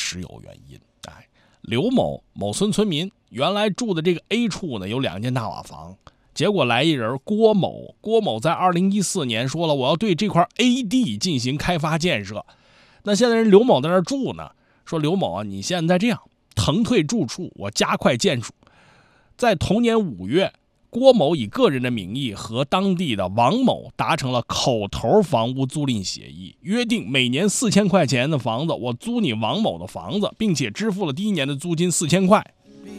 实有原因。刘某村村民原来住的这个 A 处呢有2间大瓦房，结果来一人郭某在2014年说了我要对这块 A 地进行开发建设。那现在人刘某在那住呢，说刘某啊，你现在这样腾退住处，我加快建筑。在同年5月，郭某以个人的名义和当地的王某达成了口头房屋租赁协议，约定每年4000块钱的房子，我租你王某的房子，并且支付了第1年的租金4000块。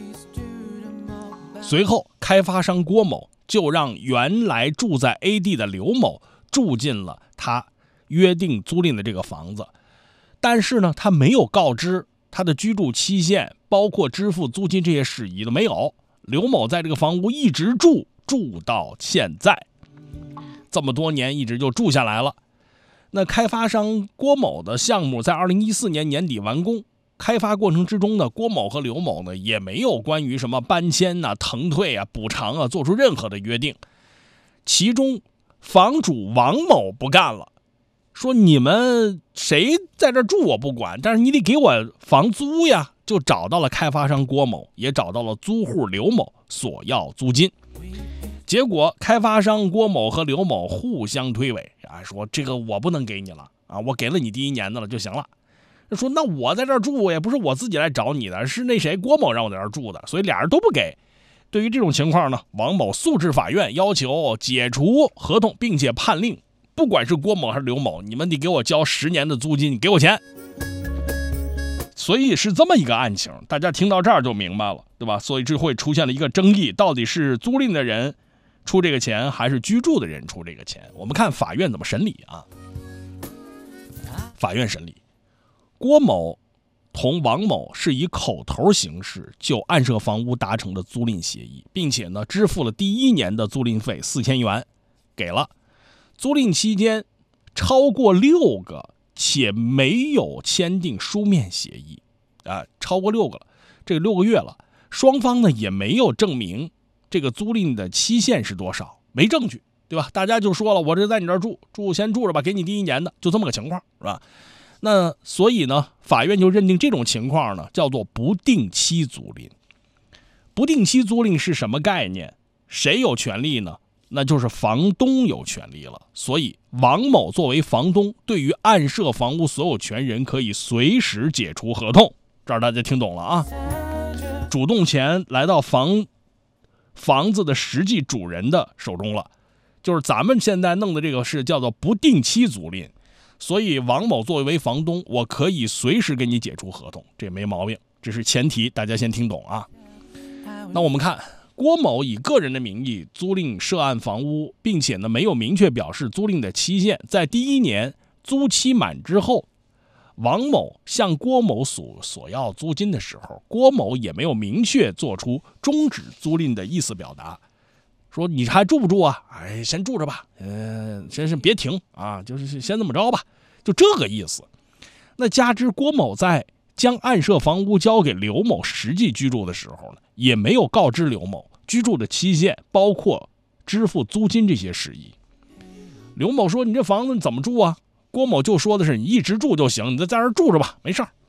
随后，开发商郭某就让原来住在 A 地的刘某住进了他约定租赁的这个房子，但是呢，他没有告知他的居住期限，包括支付租金这些事宜都没有。刘某在这个房屋一直住到现在，这么多年一直就住下来了。那开发商郭某的项目在2014年年底完工，开发过程之中呢，郭某和刘某呢也没有关于什么搬迁啊、腾退啊、补偿啊做出任何的约定。其中房主王某不干了，说你们谁在这住我不管，但是你得给我房租呀，就找到了开发商郭某，也找到了租户刘某索要租金。结果开发商郭某和刘某互相推诿说这个我不能给你了我给了你第1年的了就行了。说那我在这儿住也不是我自己来找你的，是那谁郭某让我在这儿住的，所以俩人都不给。对于这种情况呢，王某诉至法院，要求解除合同，并且判令不管是郭某还是刘某，你们得给我交10年的租金，你给我钱。所以是这么一个案情，大家听到这儿就明白了，对吧？所以这会出现了一个争议，到底是租赁的人出这个钱，还是居住的人出这个钱？我们看法院怎么审理啊？法院审理，郭某同王某是以口头形式就暗设房屋达成的租赁协议，并且呢支付了第1年的租赁费4000元，给了。租赁期间超过6个且没有签订书面协议超过6个了，这个6个月了，双方呢也没有证明这个租赁的期限是多少，没证据，对吧？大家就说了，我这在你这儿住先住着吧，给你第1年的，就这么个情况，是吧？那所以呢，法院就认定这种情况呢叫做不定期租赁。不定期租赁是什么概念？谁有权利呢？那就是房东有权利了。所以王某作为房东，对于暗设房屋所有权人可以随时解除合同。这儿大家听懂了啊？主动权来到房子的实际主人的手中了，就是咱们现在弄的这个是叫做不定期租赁。所以王某作为房东，我可以随时给你解除合同，这没毛病，这是前提，大家先听懂啊。那我们看郭某以个人的名义租赁涉案房屋，并且呢没有明确表示租赁的期限，在第1年租期满之后，王某向郭某索要租金的时候，郭某也没有明确做出终止租赁的意思表达，说你还住不住啊？先住着吧，先别停啊，就是先这么着吧，就这个意思。那加之郭某在将暗设房屋交给刘某实际居住的时候呢，也没有告知刘某居住的期限，包括支付租金这些事宜。刘某说：“你这房子怎么住啊？”郭某就说的是：“你一直住就行，你在这儿住着吧，没事儿。”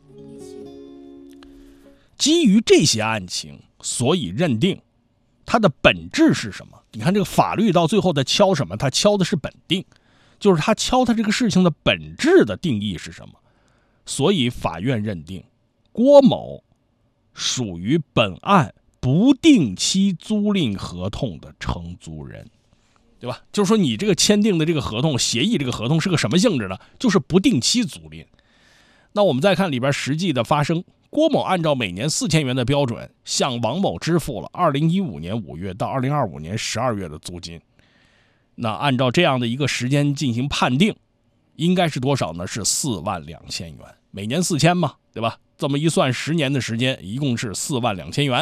基于这些案情，所以认定它的本质是什么？你看这个法律到最后在敲什么？它敲的是本定，就是它敲它这个事情的本质的定义是什么？所以法院认定郭某属于本案不定期租赁合同的承租人，对吧？就是说你这个签订的这个合同协议，这个合同是个什么性质呢？就是不定期租赁。那我们再看里边实际的发生，郭某按照每年4000元的标准向王某支付了2015年5月到2025年12月的租金。那按照这样的一个时间进行判定，应该是多少呢？是42000元，每年4000嘛，对吧？这么一算10年的时间，一共是42000元。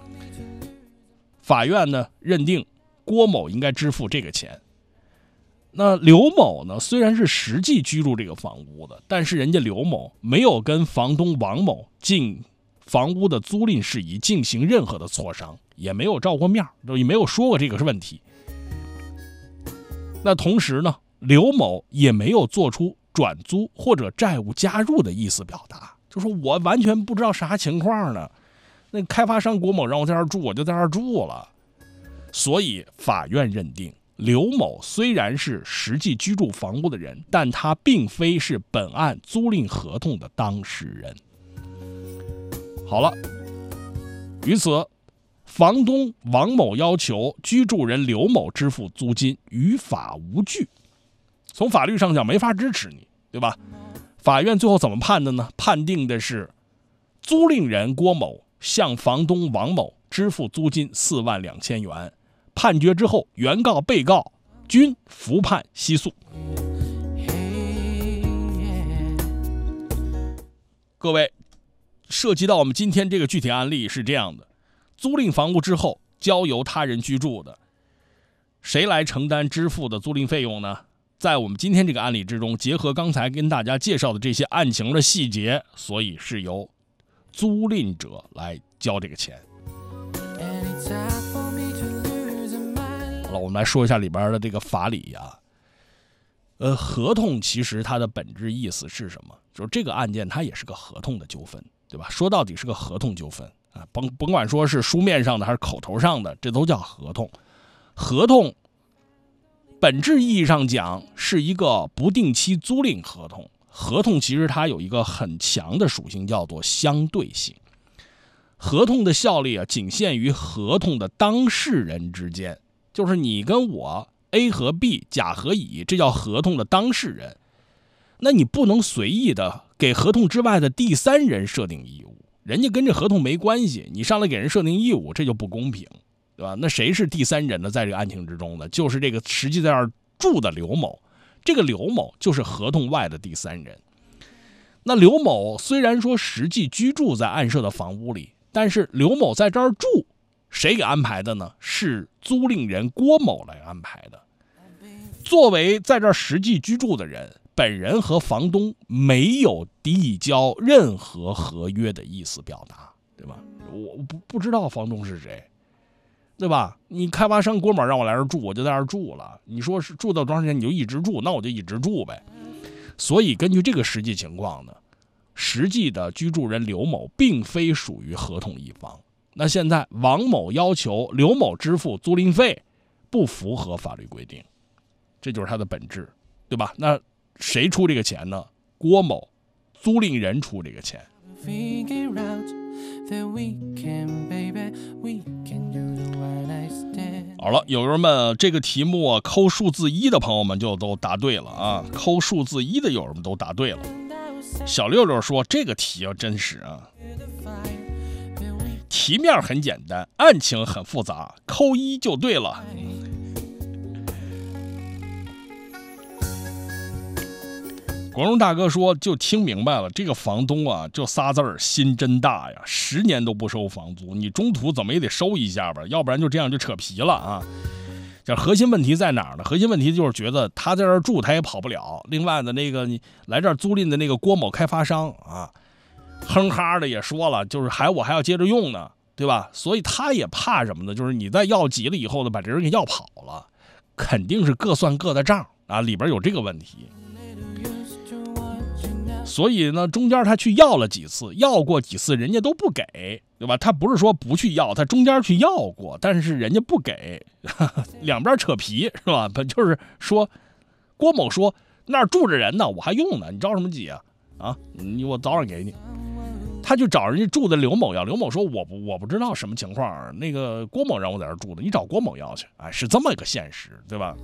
法院呢认定郭某应该支付这个钱。那刘某呢，虽然是实际居住这个房屋的，但是人家刘某没有跟房东王某进房屋的租赁事宜进行任何的磋商，也没有照过面，也没有说过这个是问题。那同时呢，刘某也没有做出转租或者债务加入的意思表达， 就说我完全不知道啥情况呢，那开发商郭某让我在这儿住，我就在这儿住了。所以法院认定刘某虽然是实际居住房屋的人，但他并非是本案租赁合同的当事人。好了，于此房东王某要求居住人刘某支付租金，于法无据。从法律上讲没法支持你，对吧？法院最后怎么判的呢？判定的是租赁人郭某向房东王某支付租金42000元。判决之后，原告被告均服判息诉。各位，涉及到我们今天这个具体案例是这样的：租赁房屋之后交由他人居住的，谁来承担支付的租赁费用呢？在我们今天这个案例之中，结合刚才跟大家介绍的这些案情的细节，所以是由租赁者来交这个钱。好了，我们来说一下里边的这个法理啊。合同其实它的本质意思是什么？就是这个案件它也是个合同的纠纷，对吧？说到底是个合同纠纷啊，甭管说是书面上的还是口头上的，这都叫合同。合同本质意义上讲是一个不定期租赁合同。合同其实它有一个很强的属性，叫做相对性。合同的效力啊，仅限于合同的当事人之间，就是你跟我 A 和 B 甲和乙，这叫合同的当事人。那你不能随意的给合同之外的第三人设定义务，人家跟这合同没关系，你上来给人设定义务，这就不公平，对吧？那谁是第三人呢？在这个案情之中呢，就是这个实际在这儿住的刘某。这个刘某就是合同外的第三人。那刘某虽然说实际居住在案涉的房屋里，但是刘某在这儿住，谁给安排的呢？是租赁人郭某来安排的。作为在这儿实际居住的人，本人和房东没有递交任何合约的意思表达，对吧？我不知道房东是谁，对吧？你开发商郭某让我来这儿住，我就在这儿住了。你说是住到多长时间你就一直住，那我就一直住呗。所以根据这个实际情况呢，实际的居住人刘某并非属于合同一方。那现在王某要求刘某支付租赁费，不符合法律规定，这就是它的本质，对吧？那谁出这个钱呢？郭某，租赁人出这个钱。好了，有人们这个题目啊，抠数字1的朋友们就都答对了啊，抠数字1的友人们都答对了。小六六说这个题啊，真是啊，题面很简单，案情很复杂，抠1就对了。广荣大哥说就听明白了，这个房东啊就仨字儿，心真大呀，10年都不收房租，你中途怎么也得收一下吧，要不然就这样就扯皮了啊。这核心问题在哪儿呢？核心问题就是觉得他在这儿住他也跑不了，另外的那个你来这儿租赁的那个郭某开发商啊，哼哈的也说了，就是我还要接着用呢，对吧？所以他也怕什么呢？就是你在要急了以后呢，把这人给要跑了，肯定是各算各的账啊，里边有这个问题。所以呢，中间他去要了几次，要过几次人家都不给，对吧？他不是说不去要，他中间去要过，但是人家不给，两边扯皮是吧？就是说，郭某说那儿住着人呢，我还用呢，你着什么急啊？啊，我早点给你。他去找人家住的刘某要，刘某说我不知道什么情况，那个郭某让我在这儿住的，你找郭某要去，哎，是这么一个现实，对吧？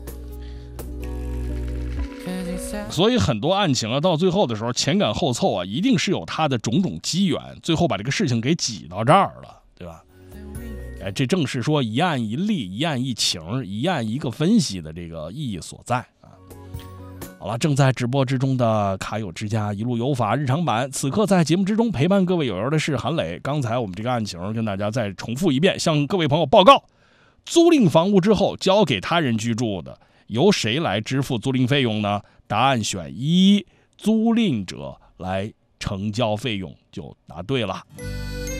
所以很多案情啊，到最后的时候前赶后凑啊，一定是有它的种种机缘，最后把这个事情给挤到这儿了，对吧？哎，这正是说一案一例、一案一情、一案一个分析的这个意义所在啊。好了，正在直播之中的卡友之家一路有法日常版，此刻在节目之中陪伴各位友友的是韩磊。刚才我们这个案情跟大家再重复一遍，向各位朋友报告：租赁房屋之后交给他人居住的，由谁来支付租赁费用呢？答案选1，租赁者来承交费用，就答对了。